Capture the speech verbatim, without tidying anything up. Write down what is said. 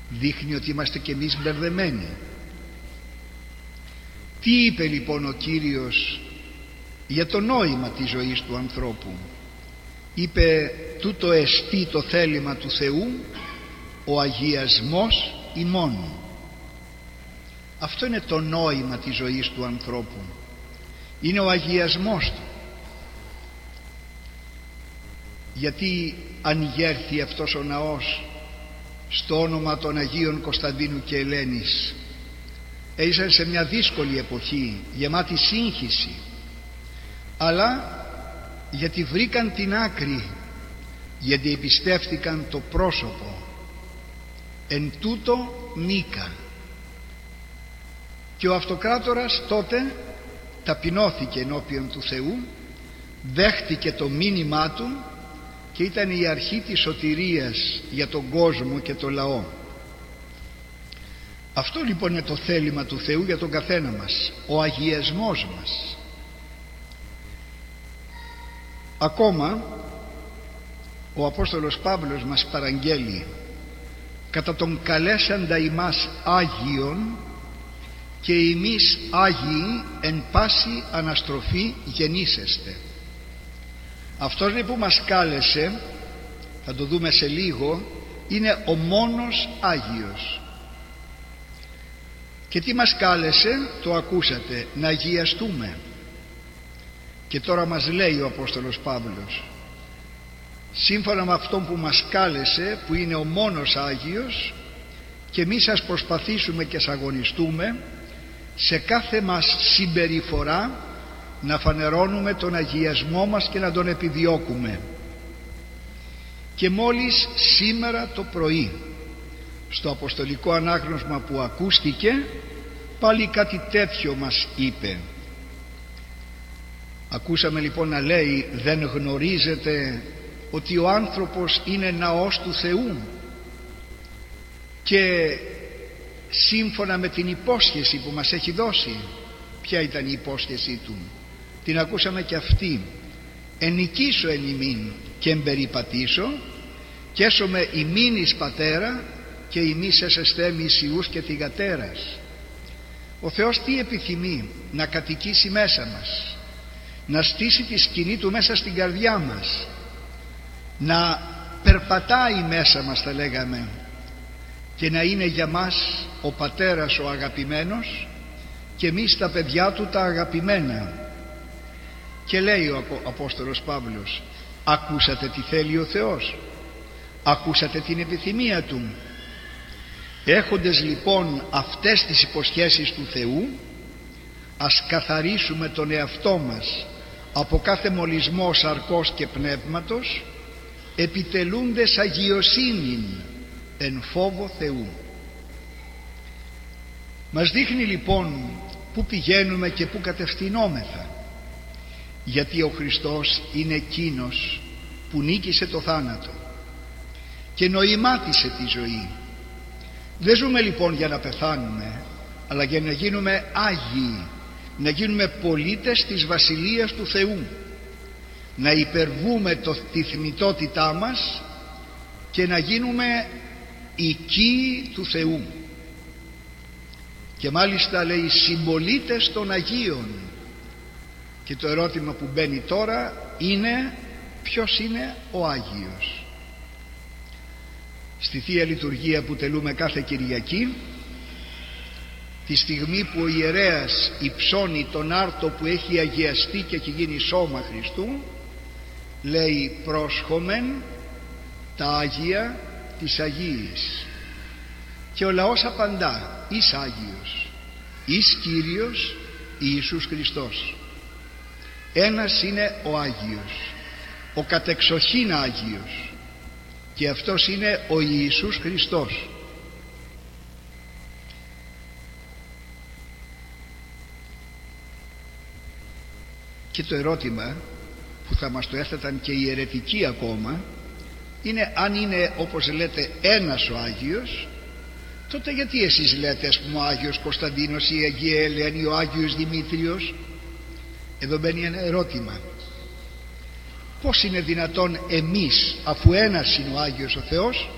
Δείχνει ότι είμαστε κι εμείς μπερδεμένοι. Τι είπε λοιπόν ο Κύριος για το νόημα της ζωής του ανθρώπου? Είπε, τούτο εστί το θέλημα του Θεού, ο αγιασμός ημών. Αυτό είναι το νόημα της ζωής του ανθρώπου, είναι ο αγιασμός του. Γιατί ανηγέρθη αυτός ο ναός στο όνομα των Αγίων Κωνσταντίνου και Ελένης? Έζησαν σε μια δύσκολη εποχή, γεμάτη σύγχυση, αλλά γιατί βρήκαν την άκρη, γιατί εμπιστεύτηκαν το πρόσωπο. Εν τούτο νίκα. Και ο αυτοκράτορας τότε ταπεινώθηκε ενώπιον του Θεού, δέχτηκε το μήνυμά του και ήταν η αρχή της σωτηρίας για τον κόσμο και το λαό. Αυτό λοιπόν είναι το θέλημα του Θεού για τον καθένα μας, ο αγιασμός μας. Ακόμα ο Απόστολος Παύλος μας παραγγέλει, κατά τον καλέσαντα ημάς Άγιον και εμείς Άγιοι εν πάση αναστροφή γεννήσεστε. Αυτός που μας κάλεσε, θα το δούμε σε λίγο, είναι ο μόνος Άγιος. Και τι μας κάλεσε? Το ακούσατε, να αγιαστούμε. Και τώρα μας λέει ο Απόστολος Παύλος, σύμφωνα με αυτόν που μας κάλεσε, που είναι ο μόνος Άγιος, και εμείς ας προσπαθήσουμε και ας αγωνιστούμε σε κάθε μας συμπεριφορά να φανερώνουμε τον αγιασμό μας και να τον επιδιώκουμε. Και μόλις σήμερα το πρωί στο αποστολικό ανάγνωσμα που ακούστηκε, πάλι κάτι τέτοιο μας είπε. Ακούσαμε λοιπόν να λέει, δεν γνωρίζετε ότι ο άνθρωπος είναι ναός του Θεού? Και σύμφωνα με την υπόσχεση που μας έχει δώσει, ποια ήταν η υπόσχεσή του? Την ακούσαμε και αυτή, ενικήσω εν ημίν και εμπεριπατήσω και έσομαι ημίν εις πατέρα και ημείς έσεστε μισιούς και θυγατέρας. Ο Θεός τι επιθυμεί? Να κατοικήσει μέσα μας, να στήσει τη σκηνή του μέσα στην καρδιά μας, να περπατάει μέσα μας, θα λέγαμε, και να είναι για μας ο πατέρας ο αγαπημένος και εμείς τα παιδιά του τα αγαπημένα. Και λέει ο Απόστολος Παύλος, ακούσατε τι θέλει ο Θεός? Ακούσατε την επιθυμία του? Έχοντες λοιπόν αυτές τις υποσχέσεις του Θεού, ας καθαρίσουμε τον εαυτό μας από κάθε μολυσμό σαρκός και πνεύματος, επιτελούντες αγιοσύνην εν φόβο Θεού. Μας δείχνει λοιπόν πού πηγαίνουμε και πού κατευθυνόμεθα, γιατί ο Χριστός είναι εκείνος που νίκησε το θάνατο και νοημάτισε τη ζωή. Δεν ζούμε λοιπόν για να πεθάνουμε, αλλά για να γίνουμε Άγιοι, να γίνουμε πολίτες της Βασιλείας του Θεού, να υπερβούμε το, τη θνητότητά μας και να γίνουμε οικοί του Θεού. Και μάλιστα λέει συμπολίτες των Αγίων. Και το ερώτημα που μπαίνει τώρα είναι, ποιος είναι ο Άγιος? Στη Θεία Λειτουργία που τελούμε κάθε Κυριακή, τη στιγμή που ο ιερέας υψώνει τον άρτο που έχει αγιαστεί και έχει γίνει σώμα Χριστού, λέει πρόσχομεν τα Άγια της Αγίης. Και ο λαός απαντά, εις Άγιος, εις Κύριος Ιησούς Χριστός. Ένας είναι ο Άγιος, ο κατεξοχήν Άγιος, και αυτός είναι ο Ιησούς Χριστός. Και το ερώτημα που θα μας το έθεταν και οι αιρετικοί ακόμα είναι, αν είναι όπως λέτε ένας ο Άγιος, τότε γιατί εσείς λέτε ας πούμε ο Άγιος Κωνσταντίνος, η Αγία Ελένη, ο Άγιος Δημήτριος? Εδώ μπαίνει ένα ερώτημα. Πώς είναι δυνατόν εμείς, αφού ένας είναι ο Άγιος ο Θεός,